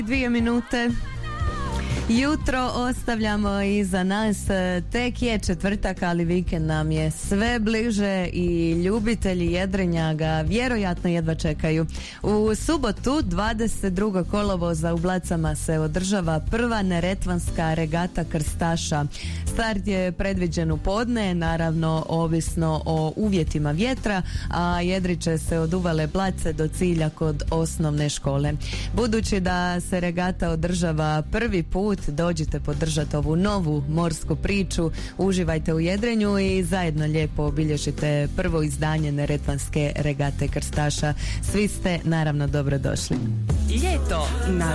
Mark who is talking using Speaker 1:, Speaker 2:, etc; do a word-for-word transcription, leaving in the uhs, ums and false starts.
Speaker 1: Dvije minute. Jutro ostavljamo iza nas, tek je četvrtak, ali vikend nam je sve bliže i ljubitelji jedrenja ga vjerojatno jedva čekaju. U subotu dvadeset drugog kolovoza u Blacama se održava prva neretvanska regata krstaša. Start je predviđen u podne, naravno ovisno o uvjetima vjetra, a jedrit će se od Uvale Blace do cilja kod osnovne škole. Budući da se regata održava prvi put, dođite podržati ovu novu morsku priču, uživajte u jedrenju i zajedno lijepo obilježite prvo izdanje neretvanske regate krstaša. Svi ste naravno dobrodošli.
Speaker 2: Ljeto na